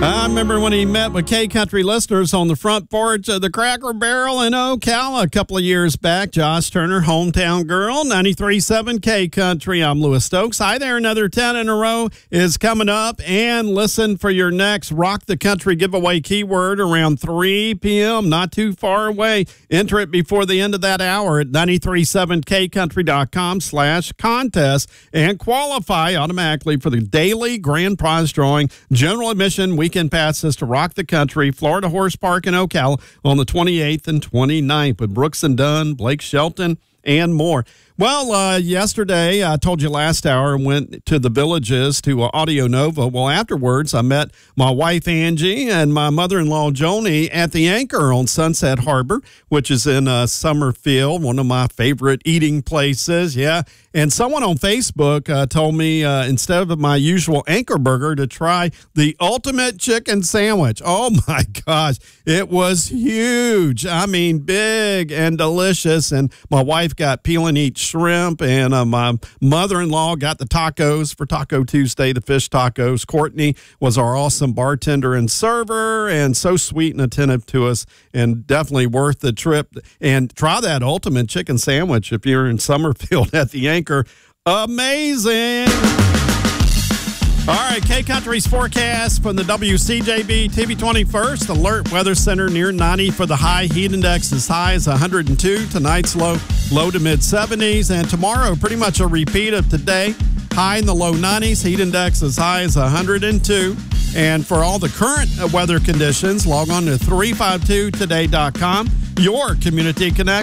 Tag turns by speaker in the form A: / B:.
A: I remember when he met with K-Country listeners on the front porch of the Cracker Barrel in Ocala a couple of years back. Josh Turner, Hometown Girl, 93.7 K-Country. I'm Lewis Stokes. Hi there. Another 10 in a row is coming up. And listen for your next Rock the Country giveaway keyword around 3 p.m. Not too far away. Enter it before the end of that hour at 937kcountry.com/contest and qualify automatically for the daily grand prize drawing. General admission weekend passes to Rock the Country, Florida Horse Park in Ocala on the 28th and 29th with Brooks and Dunn, Blake Shelton, and more. Well, yesterday, I told you last hour, I went to the Villages to Audio Nova. Well, afterwards, I met my wife, Angie, and my mother-in-law, Joni, at the Anchor on Sunset Harbor, which is in Summerfield, one of my favorite eating places. Yeah. And someone on Facebook told me instead of my usual Anchor burger to try the ultimate chicken sandwich. Oh, my gosh. It was huge. I mean, big and delicious. And my wife got peel and eat shrimp, and my mother-in-law got the tacos for Taco Tuesday, the fish tacos. Courtney was our awesome bartender and server, and so sweet and attentive to us, and definitely worth the trip. And try that ultimate chicken sandwich if you're in Summerfield at the Anchor. Amazing! All right, K-Country's forecast from the WCJB TV 21st Alert Weather Center near 90 for the high. Heat index as high as 102. Tonight's low to mid-70s. And tomorrow, pretty much a repeat of today. High in the low 90s. Heat index as high as 102. And for all the current weather conditions, log on to 352today.com. Your Community Connect.